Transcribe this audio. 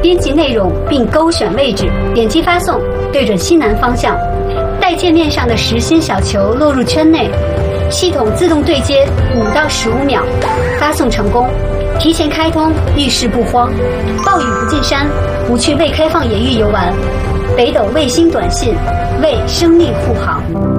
编辑内容并勾选位置，点击发送，对准西南方向。待界面上的实心小球落入圈内，系统自动对接5到15秒，发送成功。提前开通，遇事不慌，暴雨不进山，不去未开放野域游玩。北斗卫星短信，为生命护航。